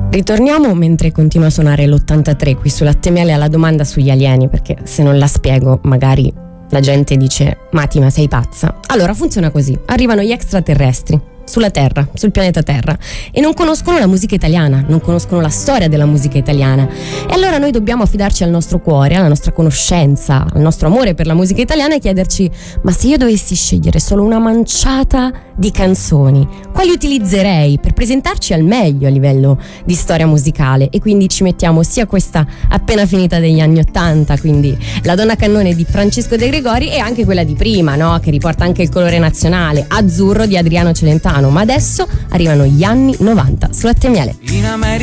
Ritorniamo mentre continua a suonare l'83 qui su Latte Miele alla domanda sugli alieni, perché se non la spiego magari la gente dice Mati, ma sei pazza? Allora funziona così: arrivano gli extraterrestri sulla Terra, sul pianeta Terra, e non conoscono la musica italiana, non conoscono la storia della musica italiana, e allora noi dobbiamo affidarci al nostro cuore, alla nostra conoscenza, al nostro amore per la musica italiana e chiederci: ma se io dovessi scegliere solo una manciata di canzoni, quali utilizzerei per presentarci al meglio a livello di storia musicale? E quindi ci mettiamo sia questa appena finita degli anni '80, quindi La donna cannone di Francesco De Gregori, e anche quella di prima, no? Che riporta anche il colore nazionale, Azzurro di Adriano Celentano. Ma adesso arrivano gli anni '90 su Latte Miele.